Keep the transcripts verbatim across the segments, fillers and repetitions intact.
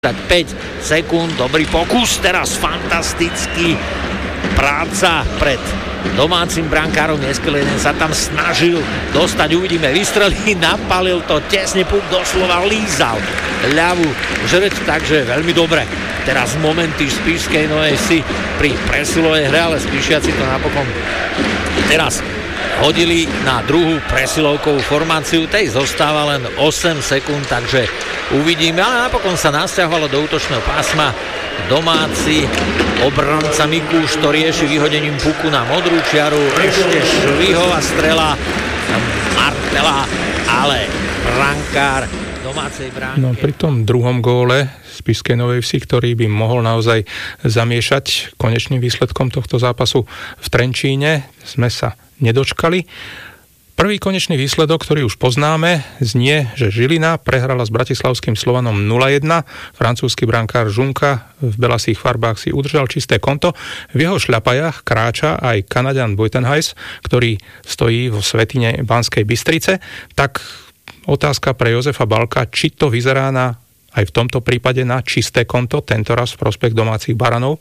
päť sekúnd, dobrý pokus, teraz fantastický práca pred domácim brankárom. Eskelinen sa tam snažil dostať, uvidíme, vystrelí, napálil to tesne, puk doslova lízal ľavú žreč, takže veľmi dobre. Teraz momenty Spišskej Novej Vsi pri presilovej hre, ale Spišiaci to napokon teraz hodili na druhú presilovkovú formáciu, tej zostáva len osem sekúnd, takže uvidíme, ale napokon sa nasťahovalo do útočného pásma domáci obranca Mikúš, to rieši vyhodením puku na modrú čiaru, ešte Švihová strela Martela, ale brankár domácej bránke. No pri tom druhom góle Spišskej Novej Vsi, ktorý by mohol naozaj zamiešať konečným výsledkom tohto zápasu v Trenčíne, sme sa nedočkali. Prvý konečný výsledok, ktorý už poznáme, znie, že Žilina prehrala s bratislavským Slovanom nula jedna. Francúzsky brankár Žunka v belasých farbách si udržal čisté konto. V jeho šľapajách kráča aj Kanaďan Buitenhuis, ktorý stojí vo svätyne Banskej Bystrice. Tak otázka pre Jozefa Balka, či to vyzerá na, aj v tomto prípade na čisté konto, tentoraz v prospech domácich baranov?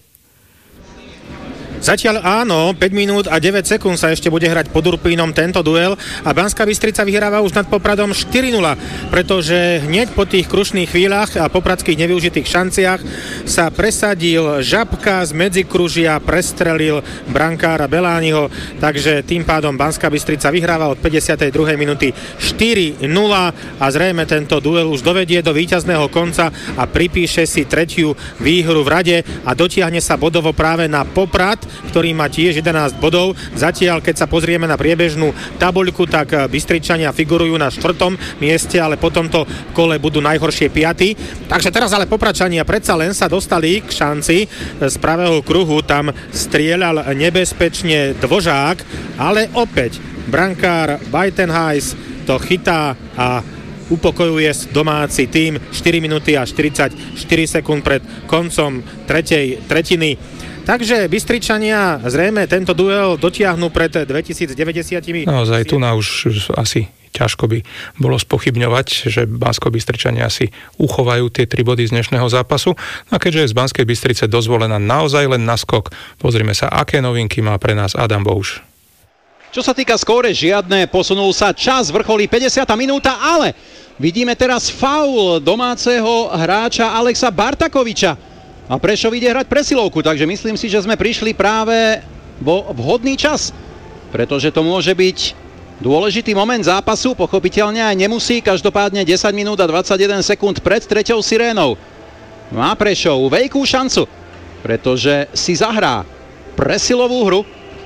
Zatiaľ áno, päť minút a deväť sekúnd sa ešte bude hrať pod Urpínom tento duel a Banská Bystrica vyhráva už nad Popradom štyri nula, pretože hneď po tých krušných chvíľach a popradských nevyužitých šanciach sa presadil Žabka z medzikružia, prestrelil brankára Belániho, takže tým pádom Banská Bystrica vyhráva od päťdesiatej druhej minúty štyri nula a zrejme tento duel už dovedie do víťazného konca a pripíše si tretiu výhru v rade a dotiahne sa bodovo práve na Poprad, ktorý má tiež jedenásť bodov. Zatiaľ, keď sa pozrieme na priebežnú tabuľku, tak Bystričania figurujú na štvrtom mieste, ale po tomto kole budú najhoršie piaty. Takže teraz ale Popračania predsa len sa dostali k šanci z pravého kruhu. Tam strieľal nebezpečne Dvožák, ale opäť brankár Buitenhuis to chytá a upokojuje domáci tým štyri minúty a štyridsaťštyri sekúnd pred koncom tretej tretiny. Takže Bystričania zrejme tento duel dotiahnu pred dvetisícdeväťdesiat. Naozaj tu na už asi ťažko by bolo spochybňovať, že Banskobystričania si uchovajú tie tri body z dnešného zápasu. A keďže je z Banskej Bystrice dozvolená naozaj len naskok, pozrime sa, aké novinky má pre nás Adam Bouš. Čo sa týka skóre, žiadne, posunul sa čas, vrcholí päťdesiata minúta, ale vidíme teraz faul domáceho hráča Alexa Bartakoviča. A Prešov ide hrať presilovku, takže myslím si, že sme prišli práve vo vhodný čas, pretože to môže byť dôležitý moment zápasu, pochopiteľne aj nemusí, každopádne desať minút a dvadsaťjeden sekúnd pred treťou sirénou. Má Prešov veľkú šancu, pretože si zahrá presilovú hru.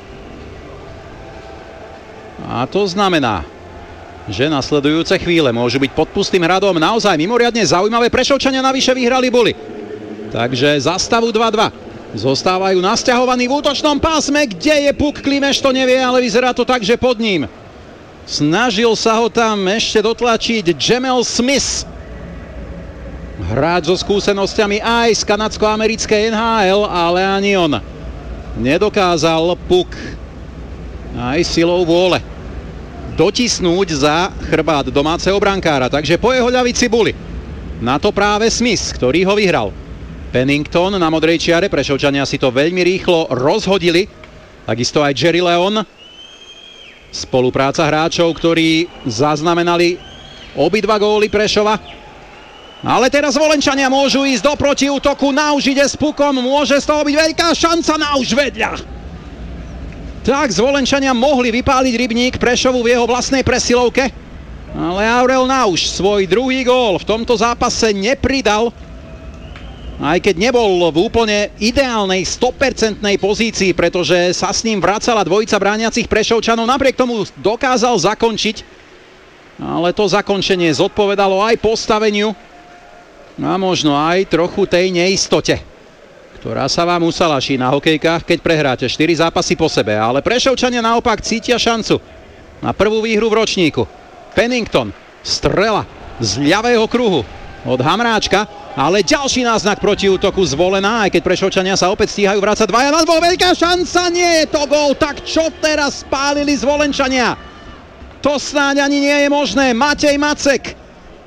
A to znamená, že nasledujúce chvíle môžu byť pod pustým hradom naozaj mimoriadne zaujímavé. Prešovčania navyše vyhrali boli. Takže za stavu dva dva zostávajú nasťahovaní v útočnom pásme, kde je puk, Klimeš to nevie, ale vyzerá to tak, že pod ním. Snažil sa ho tam ešte dotlačiť Jamel Smith. Hráč so skúsenosťami aj z kanadsko-americkej en há el, ale ani on nedokázal puk aj silou vôle dotisnúť za chrbát domáceho brankára. Takže po jeho ľavici boli. Na to práve Smith, ktorý ho vyhral. Pennington na modrej čiare, Prešovčania si to veľmi rýchlo rozhodili. Takisto aj Jerry Leon. Spolupráca hráčov, ktorí zaznamenali obidva góly Prešova. Ale teraz Volenčania môžu ísť do protiútoku. Nauž ide s pukom, môže z toho byť veľká šanca, Nauž vedľa. Tak Zvolenčania mohli vypáliť rybník Prešovu v jeho vlastnej presilovke. Ale Aurel Nauž svoj druhý gól v tomto zápase nepridal. Aj keď nebol v úplne ideálnej sto percent pozícii, pretože sa s ním vracala dvojica brániacich Prešovčanov, napriek tomu dokázal zakončiť, ale to zakončenie zodpovedalo aj postaveniu a možno aj trochu tej neistote, ktorá sa vám usalaší na hokejkách, keď prehráte štyri zápasy po sebe. Ale Prešovčania naopak cítia šancu na prvú výhru v ročníku. Pennington, strela z ľavého kruhu od Hamráčka, ale ďalší náznak proti útoku zvolená, aj keď Prešovčania sa opäť stíhajú vrácať dvaja na dvoch, veľká šanca, nie je to gól, tak čo teraz spálili Zvolenčania? To snáď ani nie je možné. Matej Macek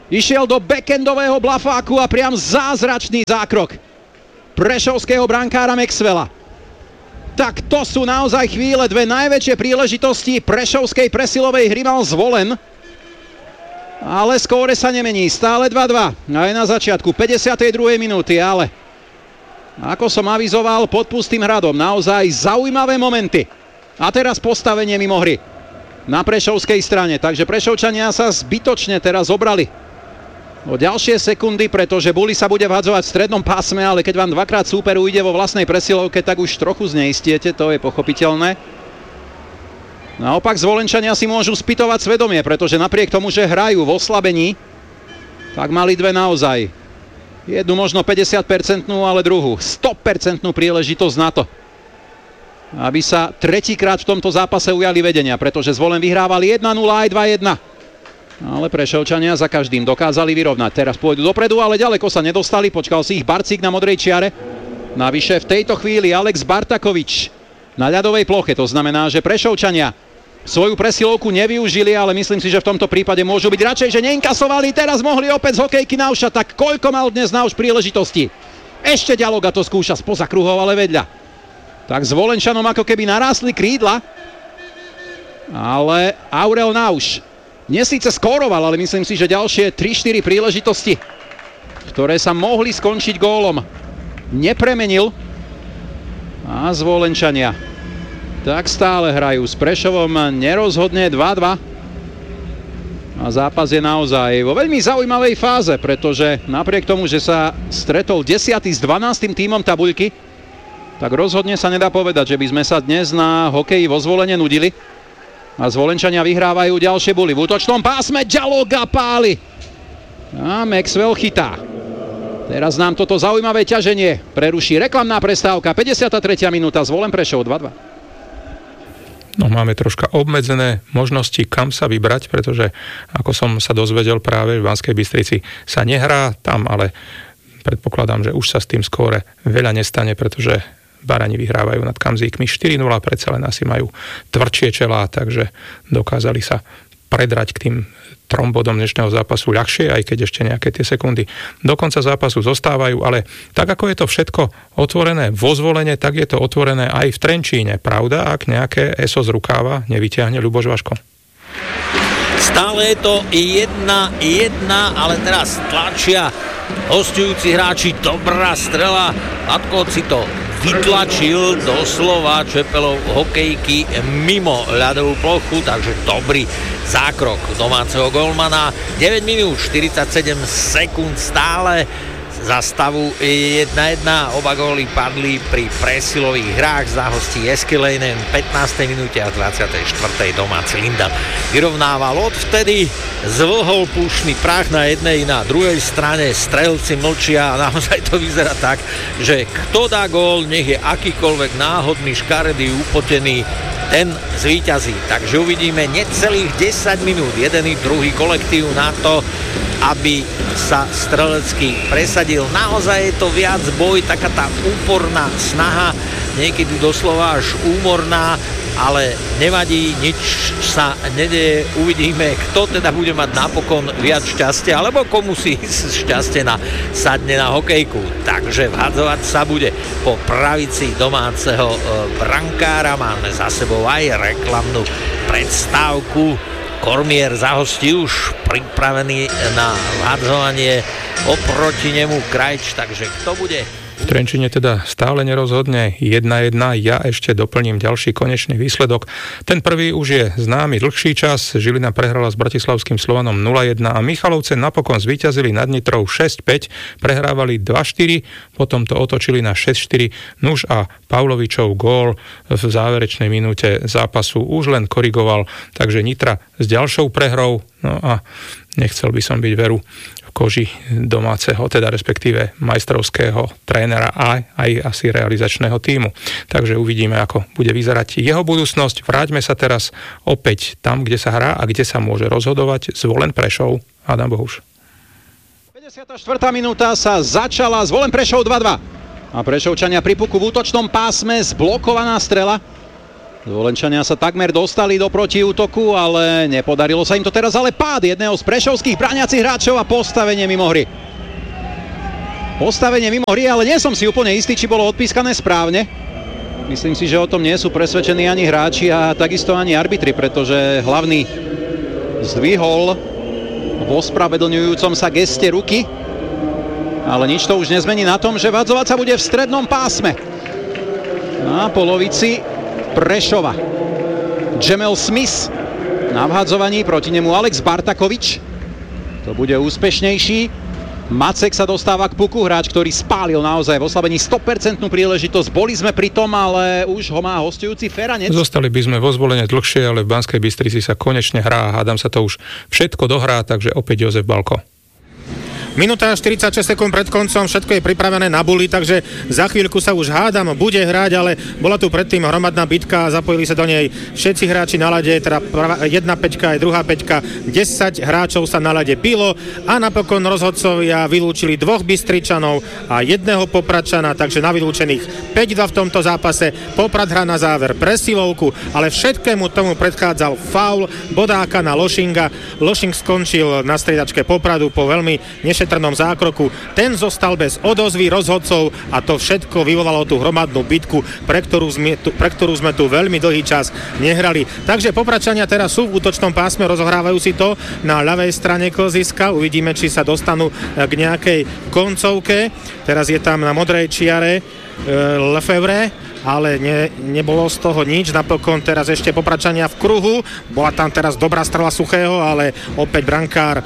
Išiel do backendového blafáku a priam zázračný zákrok prešovského brankára Maxwella. Tak to sú naozaj chvíle, dve najväčšie príležitosti prešovskej presilovej hry mal Zvolen. Ale skóre sa nemení, stále dva dva. Aj na začiatku päťdesiatej druhej minúty, ale ako som avizoval, pod pustým hradom naozaj zaujímavé momenty. A teraz postavenie mimo hry na prešovskej strane, takže Prešovčania sa zbytočne teraz obrali o ďalšie sekundy, pretože Buli sa bude vhadzovať v strednom pásme, ale keď vám dvakrát súper ujde vo vlastnej presilovke, tak už trochu zneistiete, to je pochopiteľné. Naopak Zvolenčania si môžu spytovať svedomie, pretože napriek tomu, že hrajú v oslabení, tak mali dve naozaj. Jednu možno päťdesiat percent, ale druhú sto percent príležitosť na to, aby sa tretíkrát v tomto zápase ujali vedenia, pretože Zvolen vyhrávali jeden nula aj dva jedna. Ale Prešovčania za každým dokázali vyrovnať. Teraz pôjdu dopredu, ale ďaleko sa nedostali. Počkal si ich Barcík na modrej čiare. Navyše v tejto chvíli Alex Bartakovič na ľadovej ploche. To znamená, že Prešovčania svoju presilovku nevyužili, ale myslím si, že v tomto prípade môžu byť radšej, že neinkasovali. Teraz mohli opäť z hokejky Nauša. Tak koľko mal dnes Nauš príležitosti? Ešte Ďaloga to skúša spoza kruhov, ale vedľa. Tak Zvolenčanom ako keby narástli krídla. Ale Aurel Nauš nesíce skóroval, ale myslím si, že ďalšie tri štyri príležitosti, ktoré sa mohli skončiť gólom, nepremenil. A Zvolenčania tak stále hrajú s Prešovom nerozhodne dva dva. A zápas je naozaj vo veľmi zaujímavej fáze, pretože napriek tomu, že sa stretol desiaty s dvanástym tímom tabuľky, tak rozhodne sa nedá povedať, že by sme sa dnes na hokeji vo Zvolene nudili. A Zvolenčania vyhrávajú ďalšie buly. V útočnom pásme Ďaloga páli. A Maxwell chytá. Teraz nám toto zaujímavé ťaženie preruší reklamná prestávka. päťdesiata tretia minúta, Zvolen Prešov dva dva. No, máme troška obmedzené možnosti, kam sa vybrať, pretože ako som sa dozvedel práve v Banskej Bystrici sa nehrá tam, ale predpokladám, že už sa s tým skóre veľa nestane, pretože Barani vyhrávajú nad Kamzíkmi štyri nula, predsa len asi majú tvrdšie čelá, takže dokázali sa predrať k tým trom bodom dnešného zápasu ľahšie, aj keď ešte nejaké tie sekundy do konca zápasu zostávajú, ale tak ako je to všetko otvorené vo Zvolene, tak je to otvorené aj v Trenčíne. Pravda, ak nejaké eso z rukáva nevyťahne Ľuboš Vaško? Stále je to jedna jedna, ale teraz tlačia hosťujúci hráči, dobrá strela, Atko si to vytlačil doslova Čepelov hokejky mimo ľadovú plochu, takže dobrý zákrok domáceho golmana. deväť minút štyridsaťsedem sekúnd stále za stavu jedna jedna. Oba góly padli pri presilových hrách za hostí Jeskeleinen v pätnástej minúte a dvadsiatej štvrtej domáci Linda vyrovnával. Odvtedy zvlhol púšny prach na jednej i na druhej strane, strelci mlčia a naozaj to vyzerá tak, že kto dá gól, nech je akýkoľvek náhodný, škaredý, upotený, ten zvíťazí. Takže uvidíme necelých desať minút, jeden i druhý kolektív na to, aby sa strelecký presadil. Naozaj je to viac boj, taká tá úporná snaha, niekedy doslova až úmorná, ale nevadí, nič sa nedeje. Uvidíme, kto teda bude mať napokon viac šťastia, alebo komu si šťastie na, sadne na hokejku. Takže vhadzovať sa bude po pravici domáceho e, brankára. Máme za sebou aj reklamnú predstávku. Kormier za hostí už pripravený na vhadzovanie, oproti nemu Krajč, takže kto bude? V Trenčíne teda stále nerozhodne jedna jedna. Ja ešte doplním ďalší konečný výsledok. Ten prvý už je známy dlhší čas. Žilina prehrala s bratislavským Slovanom nula jedna a Michalovce napokon zvíťazili nad Nitrou šesť päť, prehrávali dva štyri, potom to otočili na šesť štyri. Nuž a Pavlovičov gól v záverečnej minúte zápasu už len korigoval, takže Nitra s ďalšou prehrou. No a nechcel by som byť veru koži domáceho, teda respektíve majstrovského trénera a aj asi realizačného tímu. Takže uvidíme, ako bude vyzerať jeho budúcnosť. Vráťme sa teraz opäť tam, kde sa hrá a kde sa môže rozhodovať Zvolen Prešov. Adam Bohuš. päťdesiata štvrtá minúta sa začala, Zvolen Prešov dva dva. A Prešovčania pri puku v útočnom pásme, zblokovaná strela. Zvolenčania sa takmer dostali do protiútoku, ale nepodarilo sa im to teraz, ale pád jedného z prešovských brániacich hráčov a postavenie mimo hry. Postavenie mimo hry, ale nie som si úplne istý, či bolo odpískané správne. Myslím si, že o tom nie sú presvedčení ani hráči a takisto ani arbitri, pretože hlavný zdvihol v ospravedlňujúcom sa geste ruky, ale nič to už nezmení na tom, že vadzovať sa bude v strednom pásme. Na polovici Prešova. Jamel Smith na vhadzovaní, proti nemu Alex Bartakovič. To bude úspešnejší. Macek sa dostáva k puku, hráč, ktorý spálil naozaj v oslabení sto percent príležitosť. Boli sme pri tom, ale už ho má hostujúci Feranec. Zostali by sme vo Zvolene dlhšie, ale v Banskej Bystrici sa konečne hrá a hádam sa to už všetko dohrá, takže opäť Jozef Balko. Minúta a štyridsaťšesť sekúnd pred koncom, všetko je pripravené na buli, takže za chvíľku sa už hádam, bude hrať, ale bola tu predtým hromadná bitka, zapojili sa do nej všetci hráči na ľade, teda jedna peťka aj druhá peťka, desať hráčov sa na ľade pilo a napokon rozhodcovia vylúčili dvoch Bystričanov a jedného Popračana, takže na vylúčených päť dva v tomto zápase. Poprad hrá na záver presilovku, ale všetkému tomu predchádzal faul bodáka na Lošinga. Lošing skončil na striedačke Popradu po veľmi nešetrnom trnom zákroku, ten zostal bez odozvy rozhodcov a to všetko vyvolalo tú hromadnú bitku, pre ktorú sme tu, pre ktorú sme tu veľmi dlhý čas nehrali. Takže Popračania teraz sú v útočnom pásme, rozohrávajú si to na ľavej strane klziska, uvidíme, či sa dostanú k nejakej koncovke. Teraz je tam na modrej čiare e, Lefevre, ale ne, nebolo z toho nič. Napokon teraz ešte Popračania v kruhu, bola tam teraz dobrá strela Suchého, ale opäť brankár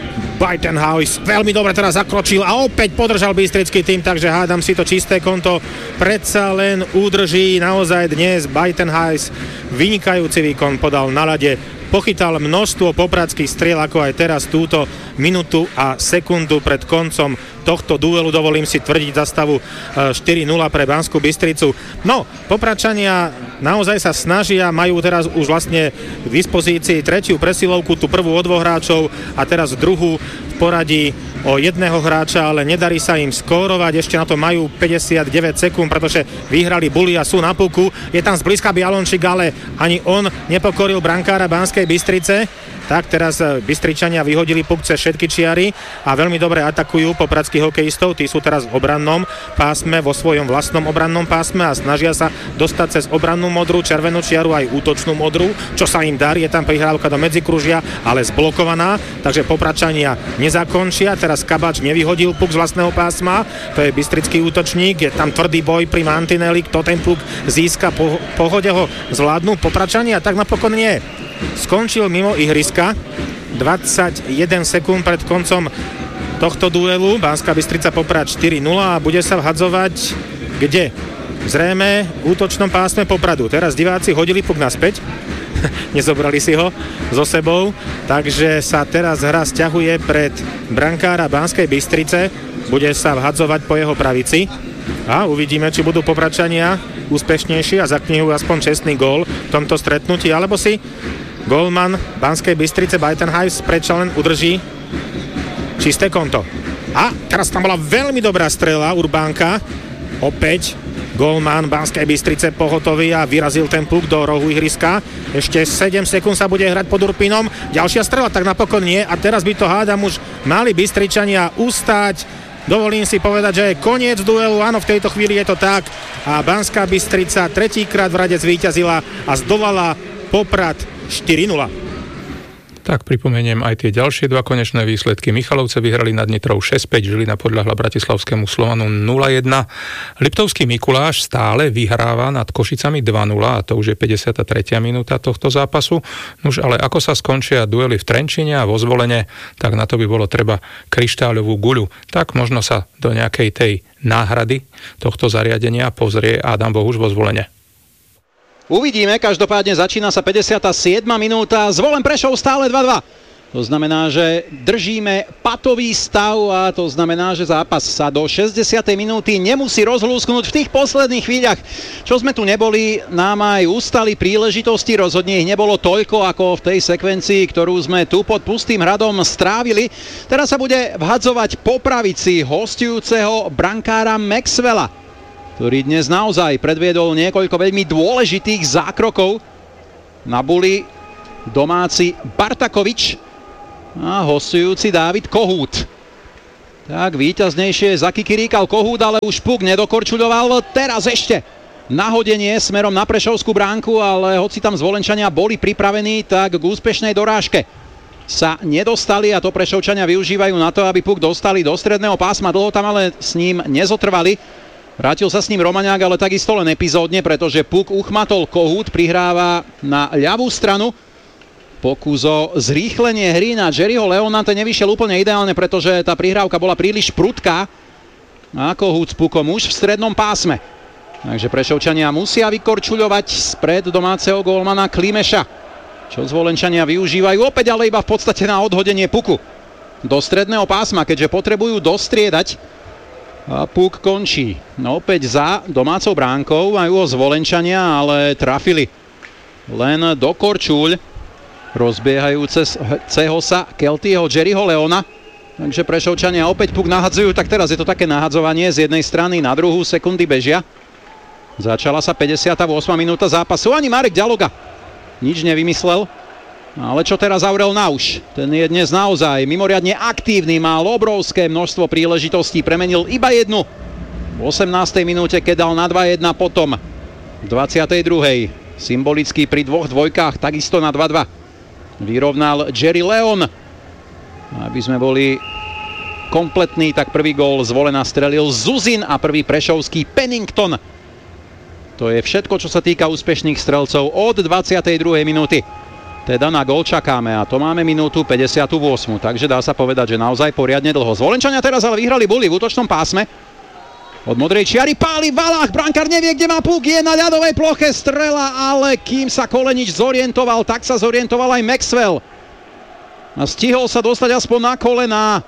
Buitenhuis veľmi dobre teraz zakročil a opäť podržal bystrický tým, takže hádam si to čisté konto predsa len udrží naozaj dnes. Buitenhuis vynikajúci výkon podal na ľade, pochytal množstvo popradských striel, ako aj teraz túto minútu a sekundu pred koncom tohto duelu, dovolím si tvrdiť za stavu štyri nula pre Banskú Bystricu. No, Popračania naozaj sa snažia, majú teraz už vlastne k dispozícii tretiu presilovku, tú prvú od dvoch hráčov a teraz druhú v poradí o jedného hráča, ale nedarí sa im skórovať, ešte na to majú päťdesiatdeväť sekúnd, pretože vyhrali buli a sú na puku. Je tam zblízka Bialončík, ale ani on nepokoril brankára Banskej Bystrice. Tak teraz Bystričania vyhodili puk cez všetky čiary a veľmi dobre atakujú popradských hokejistov. Tí sú teraz v obrannom pásme, vo svojom vlastnom obrannom pásme a snažia sa dostať cez obrannú modrú, červenú čiaru aj útočnú modrú, čo sa im darí. Je tam prihrávka do medzikružia, ale zblokovaná, takže Popračania nezakončia. Teraz Kabač nevyhodil puk z vlastného pásma, to je bystrický útočník, je tam tvrdý boj pri mantineli, kto ten puk získa, po pohode ho zvládnu Popračania, tak napokon nie. Skončil mimo ihriska, dvadsaťjeden sekúnd pred koncom tohto duelu. Banská Bystrica Poprad štyri nula a bude sa vhadzovať kde? Zrejme v útočnom pásme Popradu. Teraz diváci hodili puk naspäť, nezobrali si ho so sebou, takže sa teraz hra sťahuje pred brankára Banskej Bystrice, bude sa vhadzovať po jeho pravici a uvidíme, či budú Popračania úspešnejší a zaknihujú aspoň čestný gól v tomto stretnutí, alebo si gólman Banskej Bystrice Buitenhuis predsa len udrží čisté konto. A teraz tam bola veľmi dobrá strela Urbánka, opäť gólman Banskej Bystrice pohotový a vyrazil ten puk do rohu ihriska. Ešte sedem sekúnd sa bude hrať pod Urpínom, ďalšia strela, tak napokon nie a teraz by to hádam už mali Bystričania ustáť. Dovolím si povedať, že je koniec duelu, áno, v tejto chvíli je to tak a Banská Bystrica tretíkrát v rade zvíťazila a zdolala Poprad štyri nula. Tak pripomeniem aj tie ďalšie dva konečné výsledky. Michalovce vyhrali nad Nitrou šesť päť, Žilina podľahla bratislavskému Slovanu nula jedna. Liptovský Mikuláš stále vyhráva nad Košicami dva nula a to už je päťdesiata tretia minúta tohto zápasu. Nuž ale ako sa skončia duely v Trenčine a vo Zvolene, tak na to by bolo treba kryštáľovú guľu. Tak možno sa do nejakej tej náhrady tohto zariadenia pozrie Adam Bohuš vo Zvolene. Uvidíme, každopádne začína sa päťdesiata siedma minúta, Zvolen Prešov stále dva dva. To znamená, že držíme patový stav a to znamená, že zápas sa do šesťdesiatej minúty nemusí rozhlúsknuť v tých posledných chvíľach. Čo sme tu neboli, nám aj ustali príležitosti, rozhodne ich nebolo toľko ako v tej sekvencii, ktorú sme tu pod Pustým hradom strávili. Teraz sa bude vhadzovať po pravici hostujúceho brankára Maxwella. ktorý dnes naozaj predviedol niekoľko veľmi dôležitých zákrokov. Na buli domáci Bartakovič a hostujúci Dávid Kohút. Tak víťaznejšie zakikiríkal Kohút, ale už Puk nedokorčuľoval. Teraz ešte nahodenie smerom na prešovskú bránku, ale hoci tam Zvolenčania boli pripravení, tak k úspešnej dorážke sa nedostali a to Prešovčania využívajú na to, aby Puk dostali do stredného pásma. Dlho tam ale s ním nezotrvali. Vrátil sa s ním Romaňák, ale takisto len epizódne, pretože Puk uchmatol Kohút, prihráva na ľavú stranu. Pokus o zrýchlenie hry na Jerryho Leona, ten nevyšiel úplne ideálne, pretože tá prihrávka bola príliš prudká. A Kohút s Pukom už v strednom pásme. Takže Prešovčania musia vykorčuľovať spred domáceho gólmana Klimeša, čo Zvolenčania využívajú opäť, ale iba v podstate na odhodenie Puku do stredného pásma, keďže potrebujú dostriedať. A Puk končí. No opäť za domácou bránkou, majú ho Zvolenčania, ale trafili len do korčuľ rozbiehajúceho sa Keltyho Jerryho Leona. Takže Prešovčania opäť Puk nahadzujú, tak teraz je to také nahadzovanie z jednej strany na druhú, sekundy bežia. Začala sa päťdesiata ôsma minúta zápasu, ani Marek Ďaloga nič nevymyslel. Ale čo teraz Aurel Nauš? Ten je dnes naozaj mimoriadne aktívny, mal obrovské množstvo príležitostí, premenil iba jednu v osemnástej minúte, keď dal na dva jedna, potom v dvadsiatej druhej symbolicky pri dvoch dvojkách takisto na dva dva vyrovnal Jerry Leon. Aby sme boli kompletní, tak prvý gól Zvolena strelil Zuzin a prvý prešovský Pennington. To je všetko, čo sa týka úspešných strelcov od dvadsiatej druhej minúty. Teda na gól čakáme a to máme minútu päťdesiatu ôsmu, takže dá sa povedať, že naozaj poriadne dlho. Zvolenčania teraz ale vyhrali buli v útočnom pásme. Od modrej čiary páli Valach, brankár nevie, kde má Puk, je na ľadovej ploche, strela, ale kým sa Kolenič zorientoval, tak sa zorientoval aj Maxwell. A stihol sa dostať aspoň na kolená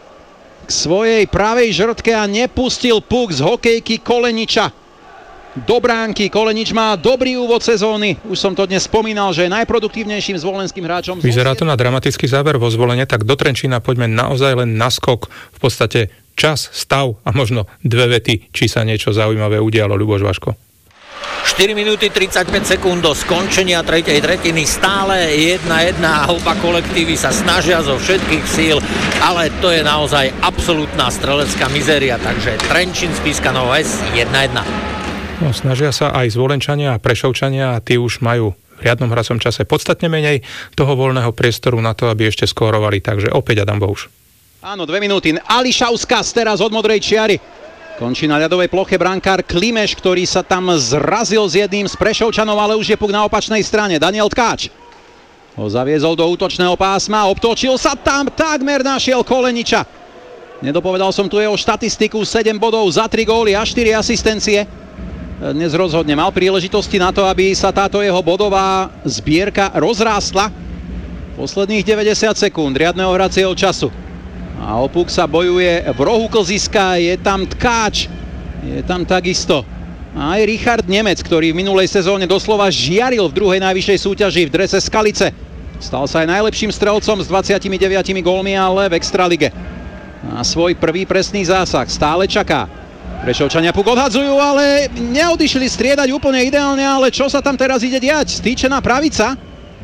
k svojej pravej žrtke a nepustil Puk z hokejky Koleniča do bránky. Kolenič má dobrý úvod sezóny, už som to dnes spomínal, že je najproduktívnejším zvolenským hráčom. Vyzerá to na dramatický záver vo Zvolene, tak do Trenčína poďme naozaj len na skok, v podstate čas, stav a možno dve vety, či sa niečo zaujímavé udialo, Ľuboš Vaško. štyri minúty tridsaťpäť sekúnd do skončenia tretej tretiny, stále jedna jedna a oba kolektívy sa snažia zo všetkých síl, ale to je naozaj absolútna strelecká mizéria, takže Trenčín Spišská Nová Ves jedna jedna. No, snažia sa aj Zvolenčania a Prešovčania a tí už majú v riadnom hracom čase podstatne menej toho voľného priestoru na to, aby ešte skórovali, takže opäť Adam Bohuš. Áno, dve minúty. Ališauskas teraz od modrej čiary. Končí na ľadovej ploche brankár Klimeš, ktorý sa tam zrazil s jedným z Prešovčanov, ale už je Puk na opačnej strane. Daniel Tkáč ho zaviezol do útočného pásma, obtočil sa tam, takmer našiel Koleniča. Nedopovedal som tu jeho štatistiku, sedem bodov za tri góly a štyri asistencie. Dnes rozhodne mal príležitosti na to, aby sa táto jeho bodová zbierka rozrástla. Posledných deväťdesiat sekúnd riadneho hracieho času. A o Puk sa bojuje v rohu klziska, je tam Tkáč, je tam takisto aj Richard Nemec, ktorý v minulej sezóne doslova žiaril v druhej najvyššej súťaži v drese Skalice. Stal sa aj najlepším strelcom s dvadsiatimi deviatimi gólmi, ale v Extralige. Na svoj prvý presný zásah stále čaká. Prešovčania Puk odhadzujú, ale neodišli striedať úplne ideálne, ale čo sa tam teraz ide diať? Stýčená pravica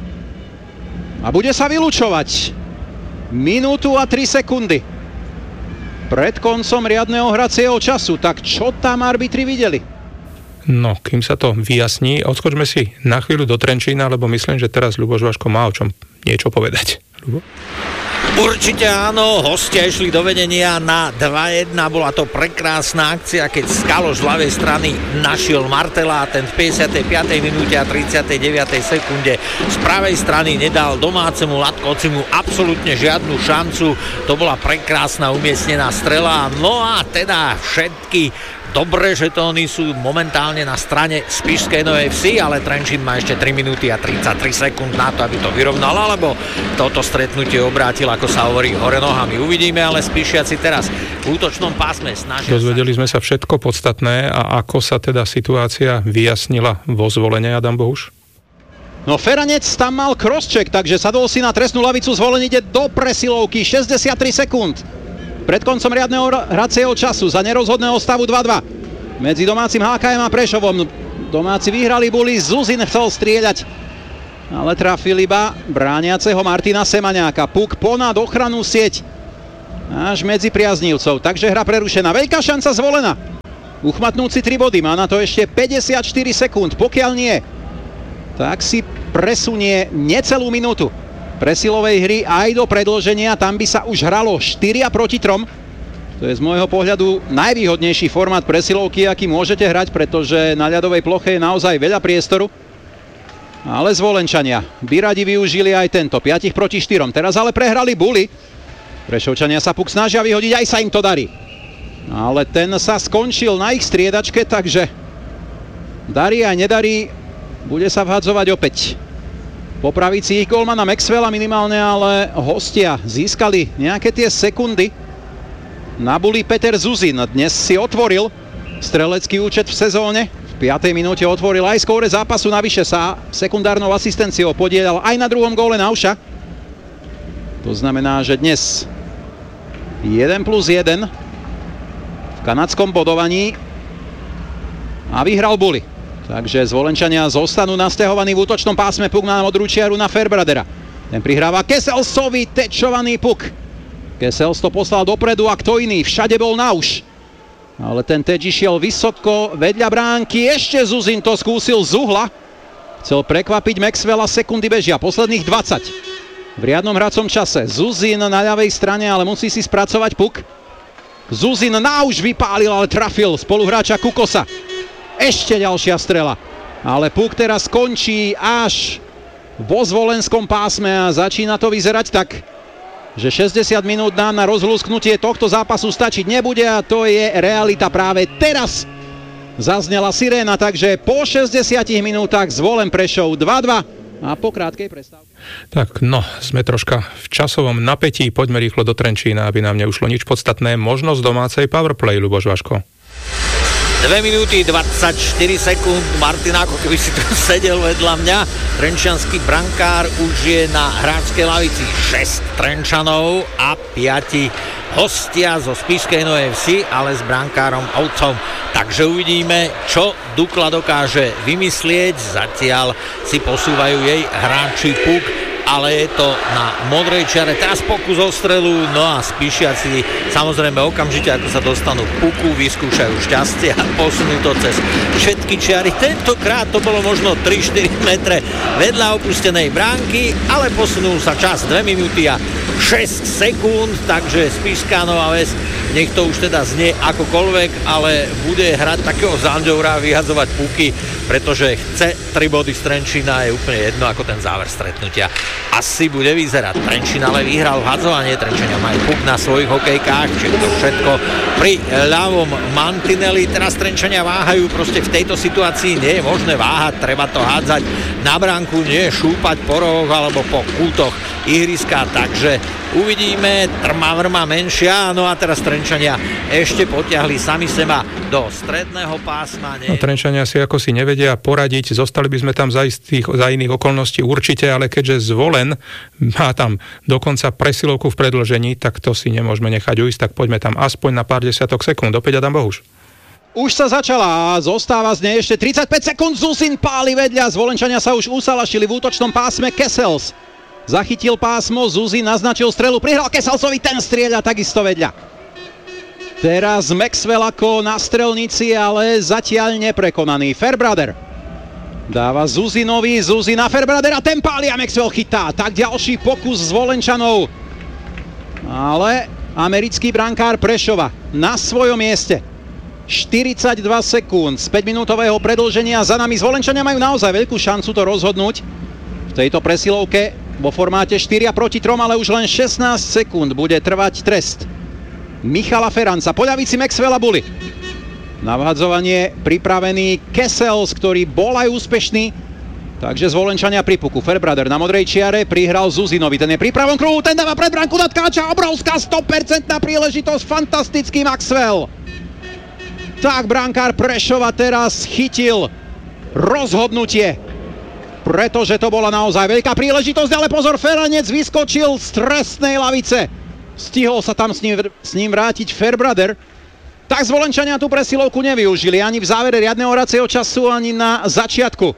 a bude sa vylučovať. Minútu a tri sekundy pred koncom riadneho hracieho času. Tak čo tam arbitri videli? No, kým sa to vyjasní, odskočme si na chvíľu do Trenčína, lebo myslím, že teraz Ľuboš Vaško má o čom niečo povedať. Ľubo? Určite áno, hostia išli do vedenia na dva jedna, bola to prekrásna akcia, keď Skaloš z ľavej strany našiel Martela a ten v päťdesiatej piatej minúte a tridsiatej deviatej sekunde z pravej strany nedal domácemu Latkovcimu absolútne žiadnu šancu, to bola prekrásna umiestnená strela, no a teda všetky dobré žetóny sú momentálne na strane Spišskej Novej Vsi, ale Trenčín má ešte tri minúty a tridsaťtri sekúnd na to, aby to vyrovnal, alebo toto stretnutie obrátil, ako sa hovorí, hore nohami. Uvidíme, ale Spišiaci teraz v útočnom pásme snažia. Dozvedeli sme sa všetko podstatné a ako sa teda situácia vyjasnila vo Zvolene, Adam Bohuš? No Feranec tam mal crosscheck, takže sadol si na trestnú lavicu, Zvolen ide do presilovky, šesťdesiattri sekúnd. Pred koncom riadneho hracieho času za nerozhodného stavu dva dva. medzi domácim há ká em a Prešovom. Domáci vyhrali boli, Zuzin chcel strieľať, ale trafil iba brániaceho Martina Semaňáka. Puk ponad ochrannú sieť až medzi priaznívcov, takže hra prerušená. Veľká šanca Zvolena. Uchmatnúci tri body, má na to ešte päťdesiatštyri sekúnd. Pokiaľ nie, tak si presunie necelú minútu presilovej hry aj do predĺženia. Tam by sa už hralo štyri proti tri. To je z môjho pohľadu najvýhodnejší formát presilovky, aký môžete hrať, pretože na ľadovej ploche je naozaj veľa priestoru. Ale Zvolenčania by radi využili aj tento, päť proti štyrom. Teraz ale prehrali Buli. Prešovčania sa puk snažia vyhodiť, aj sa im to darí. Ale ten sa skončil na ich striedačke, takže darí a nedarí, bude sa vhadzovať opäť. Po pravici ich golmana Maxwella minimálne, ale hostia získali nejaké tie sekundy. Na Buli Peter Zuzin dnes si otvoril strelecký účet v sezóne. V piatej minúte otvoril aj skóre zápasu, navyše sa sekundárnou asistenciou podielal aj na druhom góle Nauša. To znamená, že dnes jeden plus jeden v kanadskom bodovaní a vyhral Buli. Takže Zvolenčania zostanú nasťahovaní v útočnom pásme. Puk na modrú čiaru na Ferbradera. Ten prihráva Keselsovi, tečovaný puk. Kesels to poslal dopredu a kto iný? Všade bol Nauš. Ale ten teč išiel vysoko vedľa bránky. Ešte Zuzin to skúsil z uhla. Chcel prekvapiť Maxwella, sekundy bežia, posledných dvadsať. V riadnom hracom čase. Zuzin na ľavej strane, ale musí si spracovať puk. Zuzin Nauš vypálil, ale trafil spoluhráča Kukosa. Ešte ďalšia strela. Ale puk teraz skončí až vo zvolenskom pásme a začína to vyzerať tak, že šesťdesiat minút nám na rozhlúsknutie tohto zápasu stačiť nebude a to je realita práve teraz. Zaznela siréna, takže po šesťdesiatich minútach Zvolen Prešov dva dva a po krátkej prestávke. Tak, no, sme troška v časovom napätí. Poďme rýchlo do Trenčína, aby nám neušlo nič podstatné. Možnosť domácej powerplay, Ľuboš Vaško. dve minúty dvadsaťštyri sekúnd. Martin, ako keby si tu sedel vedľa mňa. Trenčiansky brankár už je na hráčskej lavici. šesť Trenčanov a päť hostia zo Spišskej Novej Vsi, ale s brankárom autom. Takže uvidíme, čo Dukla dokáže vymyslieť. Zatiaľ si posúvajú jej hráči puk, ale je to na modrej čiare. Teraz pokus o strelu, no a Spišiaci samozrejme okamžite, ako sa dostanú k puku, vyskúšajú šťastie a posunú to cez všetky čiary. Tentokrát to bolo možno tri štyri metre vedľa opustenej bránky, ale posunul sa čas dve minúty a šesť sekúnd, takže Spišská Nová Ves, nech to už teda znie akokoľvek, ale bude hrať takého zanďoura, vyhadzovať puky, pretože chce tri body z Trenčína, je úplne jedno ako ten záver stretnutia asi bude vyzerať. Trenčín ale vyhral vhadzovanie, Trenčania majú puk na svojich hokejkách, čiže to všetko pri ľavom mantineli. Teraz Trenčania váhajú, proste v tejto situácii nie je možné váhať, treba to hádzať na bránku, nie šúpať po rohoch alebo po kútoch ihriska, takže uvidíme, trma vrma menšia, no a teraz Trenčania ešte potiahli sami seba do stredného pásma. Nie... No, Trenčania si ako si nevedia poradiť, zostali by sme tam za, istých, za iných okolností určite, ale keďže Zvolen má tam dokonca presilovku v predĺžení, tak to si nemôžeme nechať ujsť, tak poďme tam aspoň na pár desiatok sekúnd. Opäť Adam Bohuš. Už sa začala a zostáva z nej ešte tridsaťpäť sekúnd. Zuzin páli vedľa, Zvolenčania sa už usalašili v útočnom pásme. Kesels zachytil pásmo, Zuzin naznačil strelu, prihral Keselsovi, ten strieľa takisto vedľa. Teraz Maxwell ako na strelnici, ale zatiaľ neprekonaný. Ferbраder dáva Zuzinovi, Zuzina Ferbradera, ten páli a Maxwell chytá. Tak ďalší pokus Zvolenčanov. Ale americký brankár Prešova na svojom mieste. štyridsaťdva sekúnd z päťminútového predĺženia za nami. Zvolenčania majú naozaj veľkú šancu to rozhodnúť v tejto presilovke vo formáte štyri proti tri, ale už len šestnásť sekúnd bude trvať trest Michala Feranca. Po ľavici Maxwella Buli. Na vhadzovanie pripravený Kesels, ktorý bol aj úspešný. Takže Zvolenčania pri puku. Ferbраder na modrej čiare prihral Zuzinovi. Ten je pri pravom kruhu, ten dáva pred bránku na Tkáča. Obrovská sto percent príležitosť, fantastický Maxwell. Tak brankár Prešova teraz chytil rozhodnutie, pretože to bola naozaj veľká príležitosť, ale pozor, Feranec vyskočil z trestnej lavice. Stihol sa tam s ním, s ním vrátiť Ferbраder, Tak Zvolenčania tú presilovku nevyužili ani v závere riadneho hracieho času, ani na začiatku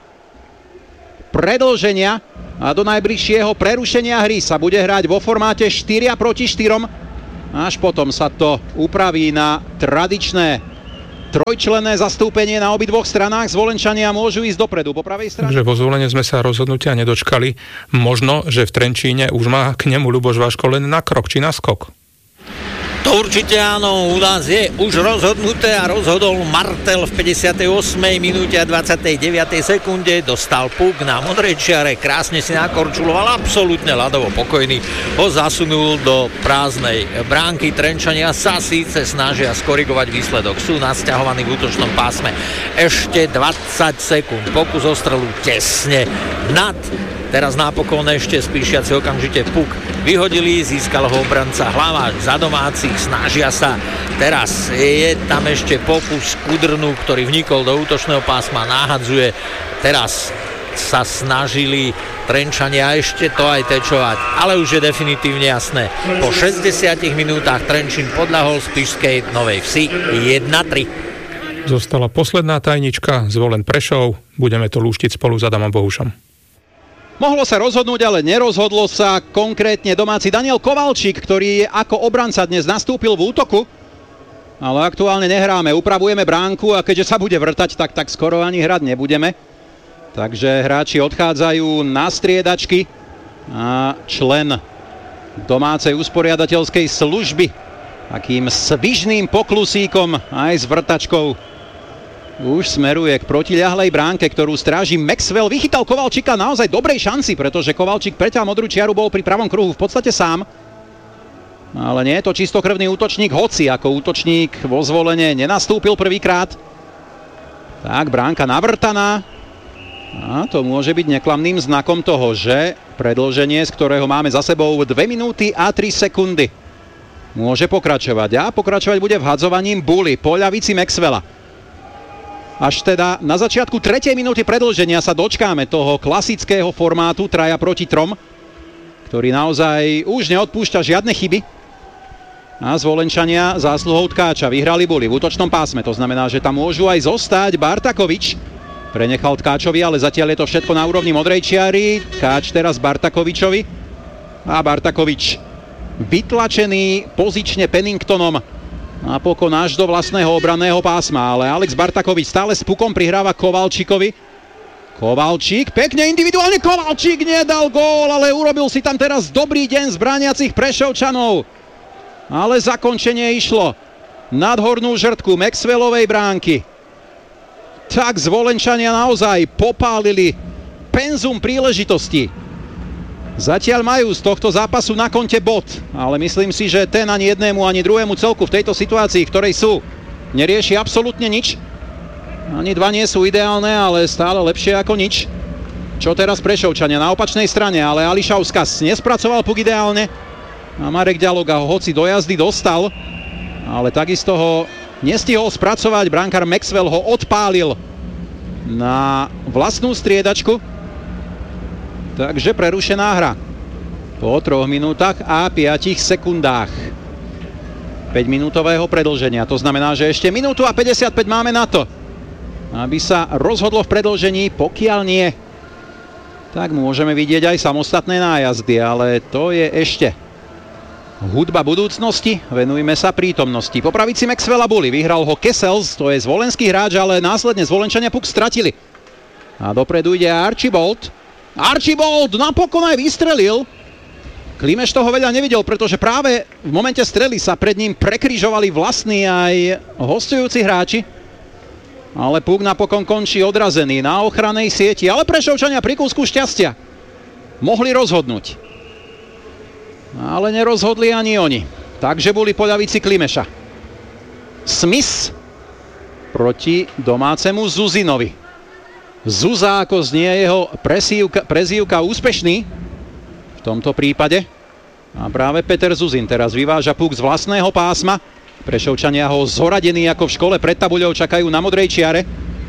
predĺženia. A do najbližšieho prerušenia hry sa bude hrať vo formáte štyri proti štyrom. Až potom sa to upraví na tradičné trojčlenné zastúpenie na obidvoch stranách. Zvolenčania môžu ísť dopredu po pravej strane. Takže vo Zvolene sme sa rozhodnutia nedočkali. Možno, že v Trenčíne už má k nemu Ľuboš Vaško len na krok či na skok. To určite áno, u nás je už rozhodnuté a rozhodol Martel v päťdesiatej ôsmej minúte a dvadsiatej deviatej sekunde. Dostal puk na modrej čiare, krásne si nakorčuloval, absolútne ľadovo pokojný. Ho zasunul do prázdnej bránky. Trenčania sa síce snažia skorigovať výsledok, sú nasťahovaní v útočnom pásme. Ešte dvadsať sekúnd, pokus o strelu tesne nad. Teraz napokon ešte spíšiaci okamžite puk vyhodili, získal ho obranca Hlaváč za domácich, snažia sa. Teraz je tam ešte pokus Kudrnu, ktorý vnikol do útočného pásma, náhadzuje. Teraz sa snažili Trenčania ešte to aj tečovať, ale už je definitívne jasné. Po šesťdesiatich minútach Trenčín podľahol Spišskej Novej Vsi jeden tri. Zostala posledná tajnička, Zvolen Prešov. Budeme to lúštiť spolu s Adamom Bohušom. Mohlo sa rozhodnúť, ale nerozhodlo sa. Konkrétne domáci Daniel Kovalčík, ktorý ako obranca dnes nastúpil v útoku. Ale aktuálne nehráme, upravujeme bránku a keďže sa bude vrtať, tak, tak skoro ani hrať nebudeme. Takže hráči odchádzajú na striedačky a člen domácej usporiadateľskej služby takým svižným poklusíkom aj s vrtačkou už smeruje k protiľahlej bránke, ktorú stráži Maxwell. Vychytal Kovalčíka naozaj dobrej šanci, pretože Kovalčík preťal modrú čiaru, bol pri pravom kruhu v podstate sám. Ale nie je to čistokrvný útočník, hoci ako útočník vo Zvolene nenastúpil prvýkrát. Tak, bránka navrtaná. A to môže byť neklamným znakom toho, že predĺženie, z ktorého máme za sebou dve minúty a tri sekundy, môže pokračovať. A pokračovať bude vhadzovaním Bully po ľavici Maxwella. Až teda na začiatku tretej minúty predĺženia sa dočkáme toho klasického formátu traja proti trom, ktorý naozaj už neodpúšťa žiadne chyby. A Zvolenčania zásluhou Tkáča vyhrali Bully v útočnom pásme. To znamená, že tam môžu aj zostať. Bartakovič prenechal Tkáčovi, ale zatiaľ je to všetko na úrovni modrej čiary. Tkáč teraz Bartakovičovi. A Bartakovič vytlačený pozične Penningtonom napokon až do vlastného obranného pásma, ale Alex Bartakovič stále s pukom prihráva Kovalčíkovi. Kovalčík, pekne individuálne, Kovalčík nedal gól, ale urobil si tam teraz dobrý deň z brániacich Prešovčanov. Ale zakončenie išlo nad hornú žrtku Maxwellovej bránky. Tak Zvolenčania naozaj popálili penzum príležitosti. Zatiaľ majú z tohto zápasu na konte bod, ale myslím si, že ten ani jednému, ani druhému celku v tejto situácii, v ktorej sú, nerieši absolútne nič. Ani dva nie sú ideálne, ale stále lepšie ako nič. Čo teraz Prešovčania na opačnej strane, ale Ališauskas nespracoval puk ideálne. A Marek Ďaloga ho hoci do jazdy dostal, ale takisto ho nestihol spracovať. Brankár Maxwell ho odpálil na vlastnú striedačku. Takže prerušená hra po troch minútach a piatich sekundách päťminútového predĺženia. To znamená, že ešte minútu a päťdesiatpäť máme na to, aby sa rozhodlo v predĺžení. Pokiaľ nie, tak môžeme vidieť aj samostatné nájazdy, ale to je ešte hudba budúcnosti. Venujme sa prítomnosti. Po pravici Maxwella Bully, vyhral ho Kessels, to je zvolenský hráč, ale následne Zvolenčania puk stratili. A dopredu ide Archibald. Archibald napokon aj vystrelil. Klimeš toho veľa nevidel, pretože práve v momente strely sa pred ním prekrižovali vlastní aj hostujúci hráči. Ale puk napokon končí odrazený na ochrannej sieti. Ale Prešovčania pri kúsku šťastia mohli rozhodnúť. Ale nerozhodli ani oni. Takže boli po ľavici Klimeša. Smith proti domácemu Zuzinovi. Zuza, ako znie jeho presívka, prezývka, úspešný v tomto prípade. A práve Peter Zuzin teraz vyváža puk z vlastného pásma. Prešovčania ho zoradení ako v škole pred tabuľou čakajú na modrej čiare.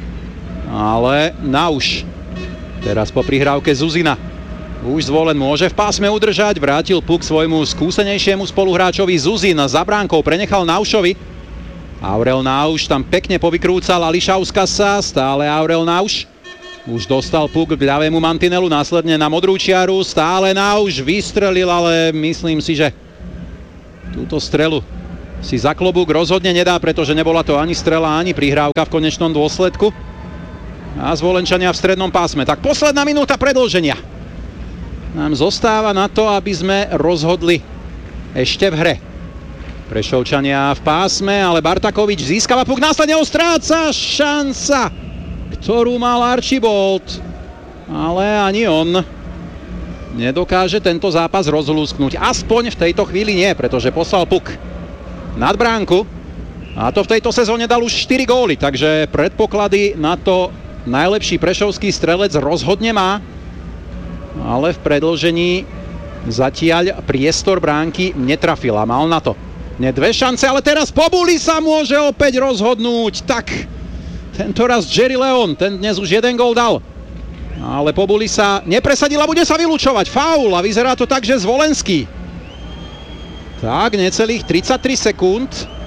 Ale na už. Teraz po prihrávke Zuzina. Už Zvolen môže v pásme udržať. Vrátil puk svojmu skúsenejšiemu spoluhráčovi Zuzin. Za bránkou prenechal Naušovi. Aurel Nauš tam pekne povykrúcal Ališauskasa, stále Aurel Nauš. Už dostal puk k ľavému mantinelu, následne na modrú čiaru, stále Nauš vystrelil, ale myslím si, že túto strelu si za klobúk rozhodne nedá, pretože nebola to ani strela, ani prihrávka v konečnom dôsledku. A Zvolenčania v strednom pásme. Tak posledná minúta predĺženia nám zostáva na to, aby sme rozhodli ešte v hre. Prešovčania v pásme, ale Bartakovič získava puk, následne ho stráca, šanca, ktorú mal Archibald, ale ani on nedokáže tento zápas rozlúsknuť. Aspoň v tejto chvíli nie, pretože poslal puk nad bránku a to v tejto sezóne dal už štyri góly, takže predpoklady na to najlepší prešovský strelec rozhodne má, ale v predĺžení zatiaľ priestor bránky netrafil a mal na to ne dve šance, ale teraz Pobuli sa môže opäť rozhodnúť. Tak, tento raz Jerry Leon, ten dnes už jeden gól dal. Ale Pobuli sa nepresadil a bude sa vylúčovať. Faul a vyzerá to tak, že Zvolenský. Tak, necelých tridsaťtri sekúnd.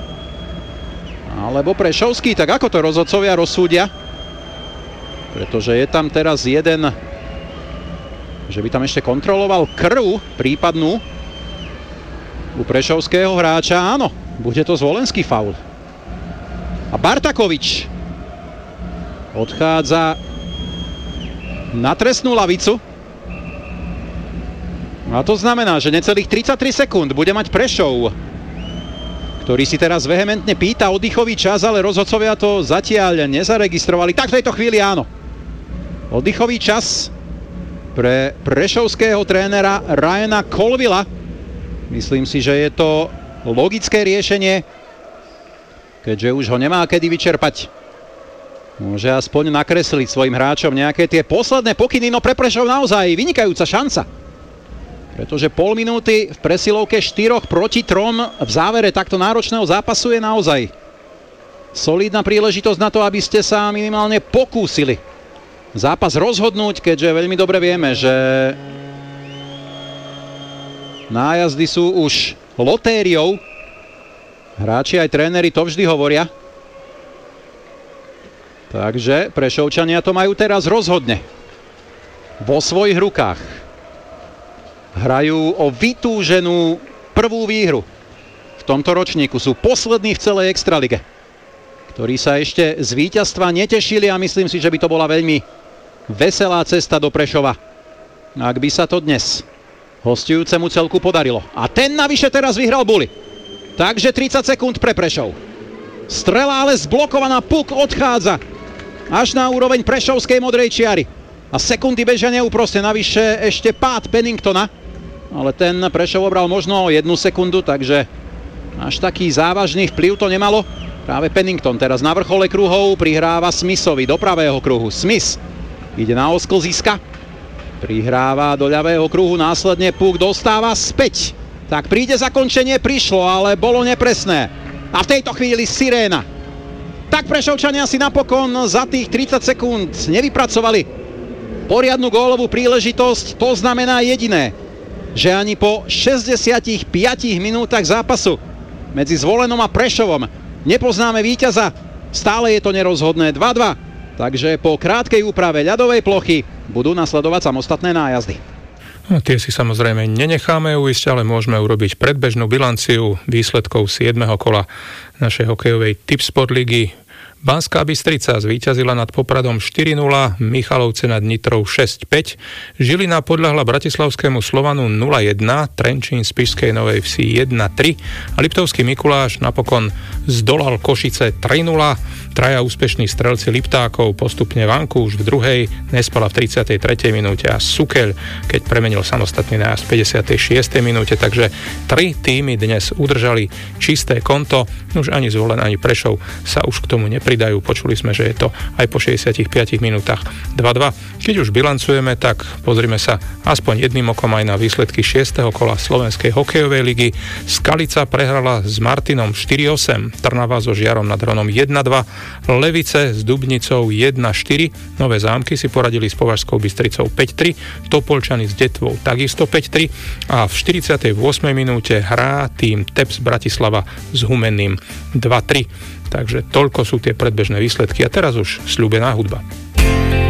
Alebo Prešovský, tak ako to rozhodcovia rozsúdia? Pretože je tam teraz jeden, že by tam ešte kontroloval krv prípadnú u prešovského hráča. Áno, bude to Zvolenský faul. A Bartakovič odchádza na trestnú lavicu. A to znamená, že necelých tridsaťtri sekúnd bude mať Prešov, ktorý si teraz vehementne pýta oddychový čas, ale rozhodcovia to zatiaľ nezaregistrovali. Tak v tejto chvíli áno. Oddychový čas pre prešovského trénera Ryana Colvilla. Myslím si, že je to logické riešenie, keďže už ho nemá kedy vyčerpať. Môže aspoň nakresliť svojim hráčom nejaké tie posledné pokyny, no pre Prešov naozaj vynikajúca šanca. Pretože pol minúty v presilovke štyroch proti trom v závere takto náročného zápasu je naozaj solidná príležitosť na to, aby ste sa minimálne pokúsili zápas rozhodnúť, keďže veľmi dobre vieme, že nájazdy sú už lotériou. Hráči aj tréneri to vždy hovoria. Takže Prešovčania to majú teraz rozhodne vo svojich rukách. Hrajú o vytúženú prvú výhru v tomto ročníku. Sú poslední v celej extralige, ktorí sa ešte z víťazstva netešili a myslím si, že by to bola veľmi veselá cesta do Prešova, ak by sa to dnes hostujúcemu celku podarilo. A ten navyše teraz vyhral Buli. Takže tridsať sekúnd pre Prešov. Strela ale zblokovaná, puk odchádza až na úroveň prešovskej modrej čiary. A sekundy bežia neúproste, navyše ešte pád Penningtona. Ale ten Prešov obral možno jednu sekundu, takže až taký závažný vplyv to nemalo. Práve Pennington teraz na vrchole kruhov prihráva Smithovi do pravého kruhu. Smith ide na osklziska. Prihráva do ľavého kruhu, následne puk dostáva späť. Tak príde zakončenie, prišlo, ale bolo nepresné. A v tejto chvíli siréna. Tak Prešovčania si napokon za tých tridsať sekúnd nevypracovali poriadnu gólovú príležitosť. To znamená jediné, že ani po šesťdesiatich piatich minútach zápasu medzi Zvolenom a Prešovom nepoznáme víťaza. Stále je to nerozhodné dva dva. Takže po krátkej úprave ľadovej plochy budú nasledovať samostatné nájazdy. No, tie si samozrejme nenecháme uísť, ale môžeme urobiť predbežnú bilanciu výsledkov siedmeho kola našej hokejovej Tipsport ligy. Banská Bystrica zvíťazila nad Popradom štyri nula, Michalovce nad Nitrou šesť päť, Žilina podľahla bratislavskému Slovanu nula jeden, Trenčín Spišskej Novej Vsi jeden tri a Liptovský Mikuláš napokon zdolal Košice tri nula. Traja úspešní strelci Liptákov postupne vanku už v druhej, Nespala v tridsiatej tretej minúte a Sukeľ, keď premenil samostatný nájazd v päťdesiatej šiestej minúte, takže tri týmy dnes udržali čisté konto, už ani Zvolen, ani Prešov sa už k tomu nepri pridajú. Počuli sme, že je to aj po šesťdesiatich piatich minútach dva dva. Keď už bilancujeme, tak pozrime sa aspoň jedným okom aj na výsledky šiesteho kola Slovenskej hokejovej ligy. Skalica prehrala s Martinom štyri osem, Trnava so Žiarom nad Hronom jeden dva, Levice s Dubnicou jeden štyri, Nové Zámky si poradili s Považskou Bystricou päť tri, Topolčany s Detvou takisto päť tri a v štyridsiatej ôsmej minúte hrá tým Teps Bratislava s Humenným dva tri. Takže toľko sú tie predbežné výsledky a teraz už sľúbená hudba.